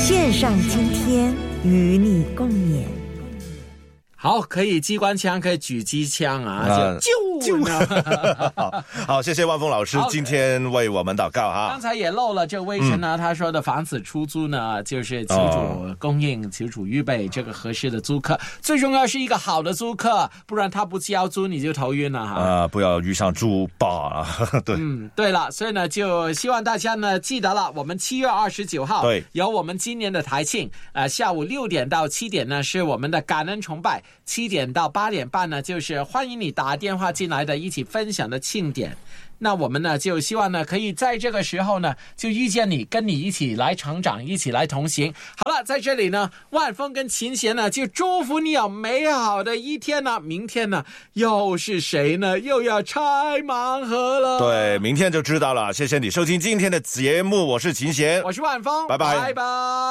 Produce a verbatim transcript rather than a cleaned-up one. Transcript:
线上今天与你共勉。 好，可以机关枪，可以举机枪啊， 啊就就好, 好，谢谢万峰老师今天为我们祷告哈。 刚才也漏了这个卫生呢、嗯、他说的房子出租呢，就是求主供应、哦、求主预备这个合适的租客，最重要是一个好的租客，不然他不交租你就头晕了哈。 啊，不要遇上猪霸。对， 嗯，对了，所以呢，就希望大家呢记得了，我们七月二十九号对有我们今年的台庆，呃，下午六点到七点呢是我们的感恩崇拜。七点到八点半呢，就是欢迎你打电话进来的，一起分享的庆典。那我们呢，就希望呢，可以在这个时候呢，就遇见你，跟你一起来成长，一起来同行。好了，在这里呢，万峰跟琴弦呢，就祝福你有美好的一天呢。明天呢，又是谁呢？又要拆盲盒了。 对，明天就知道了。谢谢你收听今天的节目，我是琴弦， 我是万峰， 拜拜， 拜拜。